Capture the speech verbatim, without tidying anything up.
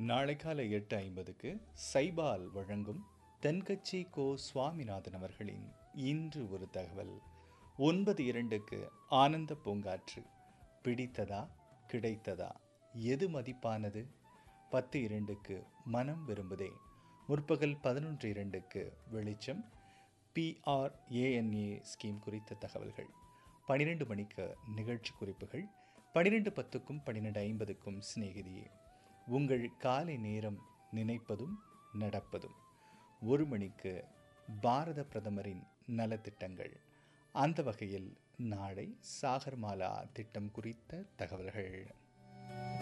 நாளை காலை எட்டு ஐம்பதுக்கு சைபால் வழங்கும் தென்கட்சி கோ சுவாமிநாதன் அவர்களின் இன்று ஒரு தகவல். ஒன்பது இரண்டுக்கு ஆனந்த பூங்காற்று. பிடித்ததா கிடைத்ததா எது மதிப்பானது? பத்து இரண்டுக்கு மனம் விரும்புதே. முற்பகல் பதினொன்று இரண்டுக்கு வெளிச்சம் பிஆர்ஏஎன்ஏ ஸ்கீம் குறித்த தகவல்கள். பனிரெண்டு மணிக்கு நிகழ்ச்சி குறிப்புகள். பனிரெண்டு பத்துக்கும் பன்னிரெண்டு ஐம்பதுக்கும் சிநேகிதியே. உங்கள் காலை நேரம் நினைப்பதும் நடப்பதும். ஒரு மணிக்கு பாரத பிரதமரின் நலத்திட்டங்கள். அந்த வகையில் நாளை சாகர்மாலா திட்டம் குறித்த தகவல்கள்.